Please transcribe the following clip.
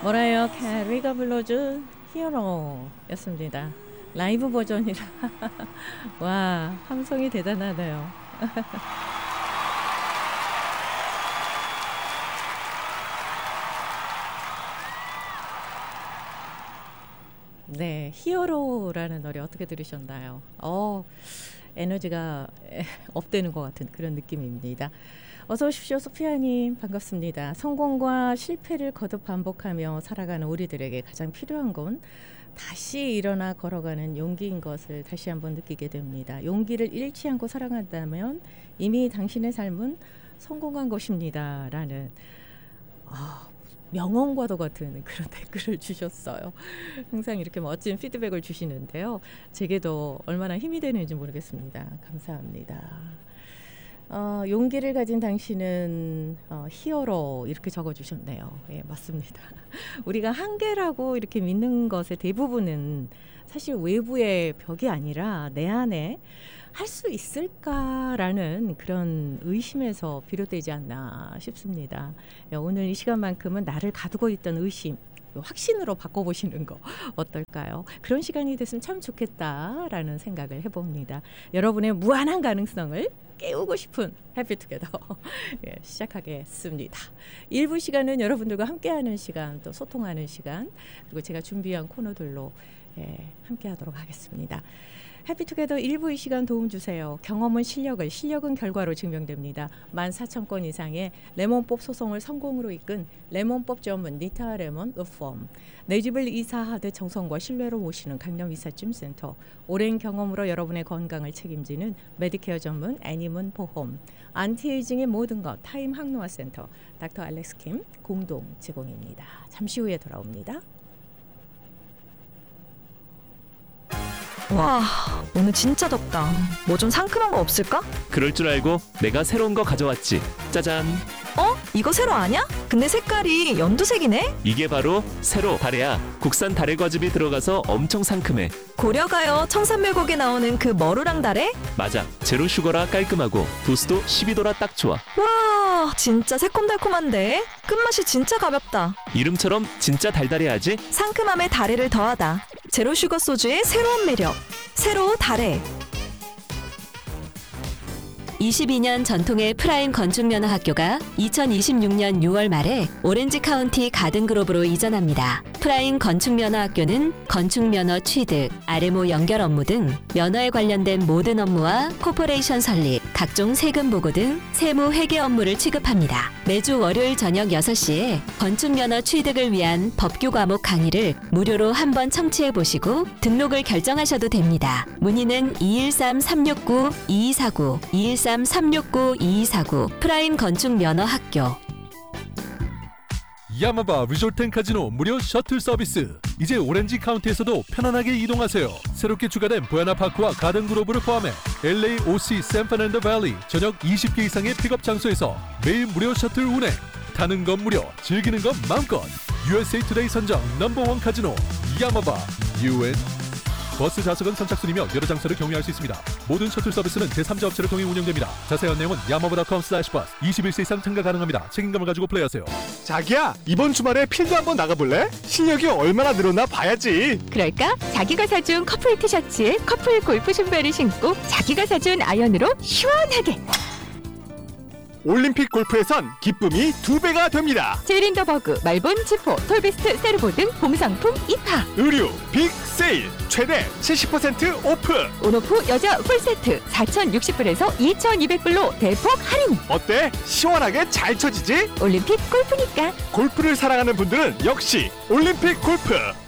머라이어 캐리가 불러준 히어로였습니다. 라이브 버전이라 와, 함성이 대단하네요. 네, 히어로라는 노래 어떻게 들으셨나요? 에너지가 업되는 것 같은 그런 느낌입니다. 어서 오십시오, 소피아님. 반갑습니다. 성공과 실패를 거듭 반복하며 살아가는 우리들에게 가장 필요한 건 다시 일어나 걸어가는 용기인 것을 다시 한번 느끼게 됩니다. 용기를 잃지 않고 살아간다면 이미 당신의 삶은 성공한 것입니다. 라는 명언과도 같은 그런 댓글을 주셨어요. 항상 이렇게 멋진 피드백을 주시는데요. 제게도 얼마나 힘이 되는지 모르겠습니다. 감사합니다. 용기를 가진 당신은 히어로 이렇게 적어주셨네요. 예, 맞습니다. 우리가 한계라고 이렇게 믿는 것의 대부분은 사실 외부의 벽이 아니라 내 안에 할 수 있을까라는 그런 의심에서 비롯되지 않나 싶습니다. 오늘 이 시간만큼은 나를 가두고 있던 의심, 확신으로 바꿔보시는 거 어떨까요? 그런 시간이 됐으면 참 좋겠다라는 생각을 해봅니다. 여러분의 무한한 가능성을 깨우고 싶은 해피투게더 시작하겠습니다. 일부 시간은 여러분들과 함께하는 시간, 또 소통하는 시간, 그리고 제가 준비한 코너들로 함께하도록 하겠습니다. 해피투게더 일부 이 시간 도움 주세요. 경험은 실력은 결과로 증명됩니다. 14,000건 이상의 레몬법 소송을 성공으로 이끈 레몬법 전문 니타 레몬 의펌, 내 집을 이사하되 정성과 신뢰로 모시는 강남 이삿짐센터, 오랜 경험으로 여러분의 건강을 책임지는 메디케어 전문 애니문 보험, 안티에이징의 모든 것 타임 항노화센터 닥터 알렉스 킴 공동 제공입니다. 잠시 후에 돌아옵니다. 와, 오늘 진짜 덥다. 뭐 좀 상큼한 거 없을까? 그럴 줄 알고 내가 새로운 거 가져왔지. 짜잔. 이거 세로 아냐? 근데 색깔이 연두색이네? 이게 바로 세로 다래야. 국산 다래 과즙이 들어가서 엄청 상큼해. 고려가요 청산멸곡에 나오는 그 머루랑 다래? 맞아. 제로 슈거라 깔끔하고 도수도 12도라 딱 좋아. 와, 진짜 새콤달콤한데? 끝맛이 진짜 가볍다. 이름처럼 진짜 달달해야지. 상큼함에 다래를 더하다. 제로 슈거 소주의 새로운 매력. 세로 다래. 22년 전통의 프라임 건축면허학교가 2026년 6월 말에 오렌지 카운티 가든그로브로 이전합니다. 프라임 건축면허학교는 건축면허 취득, RMO 연결 업무 등 면허에 관련된 모든 업무와 코퍼레이션 설립, 각종 세금 보고 등 세무 회계 업무를 취급합니다. 매주 월요일 저녁 6시에 건축면허 취득을 위한 법규 과목 강의를 무료로 한번 청취해보시고 등록을 결정하셔도 됩니다. 문의는 213-369-2249, 213-369-2249 프라임 건축면허학교. 야마바 리조트 & 카지노 무료 셔틀 서비스. 이제 오렌지 카운티에서도 편안하게 이동하세요. 새롭게 추가된 부에나파크와 가든그로브를 포함해 LA, OC, 샌프란난도 밸리 저녁 20개 이상의 픽업 장소에서 매일 무료 셔틀 운행. 타는 건 무료, 즐기는 건 마음껏. USA 투데이 선정 넘버원 카지노 야마바 UN. 버스 좌석은 선착순이며 여러 장소를 경유할 수 있습니다. 모든 셔틀 서비스는 제3자 업체를 통해 운영됩니다. 자세한 내용은 yamaba.com/bus. 21세 이상 참가 가능합니다. 책임감을 가지고 플레이하세요. 자기야, 이번 주말에 필드 한번 나가볼래? 실력이 얼마나 늘었나 봐야지. 그럴까? 자기가 사준 커플 티셔츠에 커플 골프 신발을 신고 자기가 사준 아이언으로 시원하게. 올림픽 골프에선 기쁨이 2배가 됩니다. 제린더버그, 말본, 지포, 톨비스트, 세르보 등 봄상품 입하. 의류 빅 세일 최대 70% 오프. 온오프 여자 풀세트 4,060불에서 2,200불로 대폭 할인. 어때? 시원하게 잘 쳐지지? 올림픽 골프니까. 골프를 사랑하는 분들은 역시 올림픽 골프.